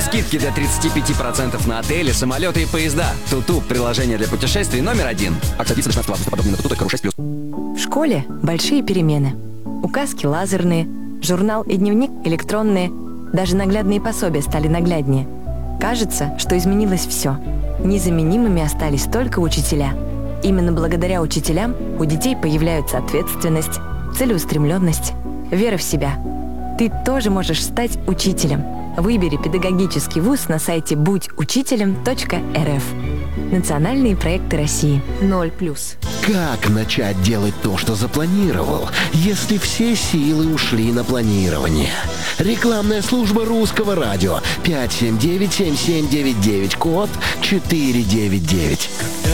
Скидки до 35% на отели, самолеты и поезда. Туту – приложение для путешествий номер 1. Акция длится 16 августа. Подробнее на tutu.ru 6+. В школе большие перемены. Указки лазерные, журнал и дневник электронные. Даже наглядные пособия стали нагляднее. Кажется, что изменилось все. Незаменимыми остались только учителя. Именно благодаря учителям у детей появляются ответственность, целеустремленность, вера в себя. Ты тоже можешь стать учителем. Выбери педагогический вуз на сайте будьучителем.рф. Национальные проекты России. 0+. Как начать делать то, что запланировал, если все силы ушли на планирование? Рекламная служба Русского радио 579-7799, код 499.